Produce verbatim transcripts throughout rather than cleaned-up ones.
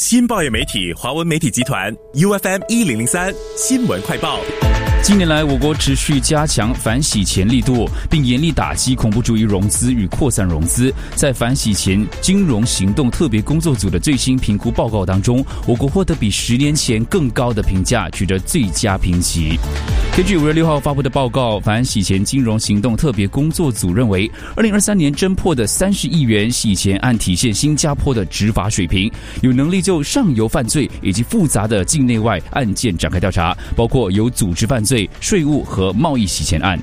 新报业媒体华文媒体集团 U F M 一零零三新闻快报。 近年来，我国持续加强反洗钱力度，并严厉打击恐怖主义融资与扩散融资。在反洗钱金融行动特别工作组的最新评估报告当中，我国获得比十年前更高的评价，取得最佳评级。根据五月六号发布的报告，反洗钱金融行动特别工作组认为，二零二三年侦破的三十亿元洗钱案体现新加坡的执法水平，有能力就上游犯罪以及复杂的境内外案件展开调查，包括有组织犯罪、税务和贸易洗钱案。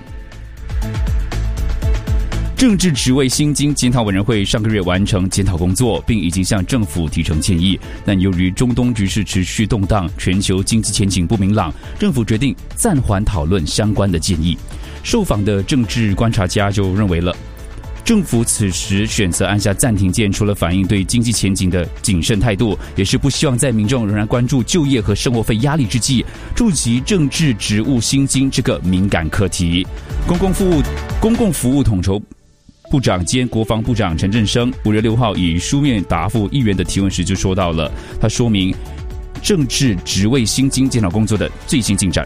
政治职位薪金检讨委员会上个月完成检讨工作，并已经向政府提呈建议，但由于中东局势持续动荡，全球经济前景不明朗，政府决定暂缓讨论相关的建议。受访的政治观察家就认为了，政府此时选择按下暂停键，除了反映对经济前景的谨慎态度，也是不希望在民众仍然关注就业和生活费压力之际，触及政治职务薪金这个敏感课题。公共服务公共服务统筹部长兼国防部长陈振声五月六号以书面答复议员的提问时就说到了，他说明政治职位薪金检讨工作的最新进展。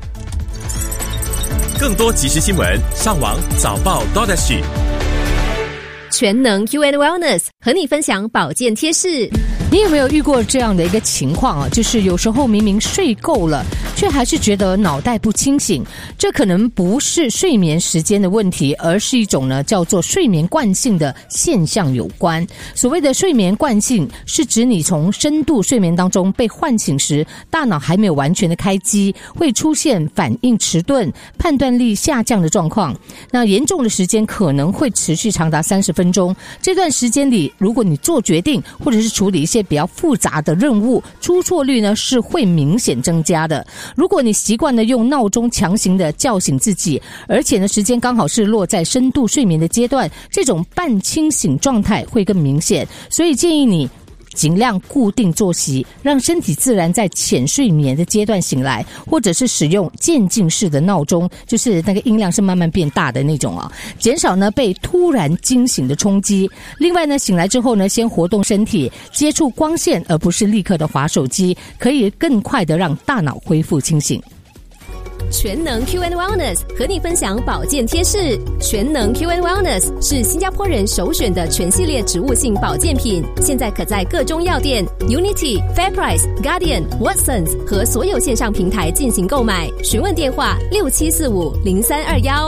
更多即时新闻，上网早报 .sg。 全能 U and Wellness 和你分享保健贴士。 你有没有遇过这样的一个情况啊？就是有时候明明睡够了，却还是觉得脑袋不清醒。这可能不是睡眠时间的问题，而是一种呢叫做睡眠惯性的现象有关。所谓的睡眠惯性，是指你从深度睡眠当中被唤醒时，大脑还没有完全的开机，会出现反应迟钝、判断力下降的状况。那严重的时间可能会持续长达三十分钟。这段时间里，如果你做决定或者是处理一些比较复杂的任务，出错率呢是会明显增加的。如果你习惯了用闹钟强行的叫醒自己，而且呢时间刚好是落在深度睡眠的阶段，这种半清醒状态会更明显。所以建议你尽量固定作息，让身体自然在浅睡眠的阶段醒来，或者是使用渐进式的闹钟，就是那个音量是慢慢变大的那种啊，减少呢被突然惊醒的冲击。另外呢，醒来之后呢，先活动身体，接触光线，而不是立刻的滑手机，可以更快的让大脑恢复清醒。 全能 Q and Wellness 和你分享保健贴士。全能 Q and Wellness 是新加坡人首选的全系列植物性保健品，现在可在各中药店、Unity、Fairprice、Guardian、Watsons 和所有线上平台进行购买。询问电话六七四五零三二一。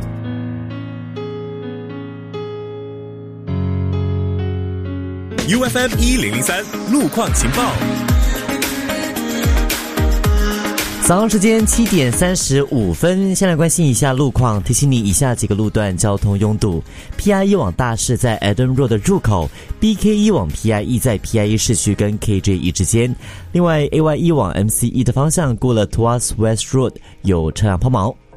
U F M 一零零三路况情报。 早上时间七点三十五分，先来关心一下路况，提醒你以下几个路段交通拥堵。P I E 往大市在 Adam Road 的入口， B K E 往 P I E 在 P I E 市区跟 K J E 之间。另外 A Y E 往 M C E 的方向过了 Tuas West Road 有车辆抛锚。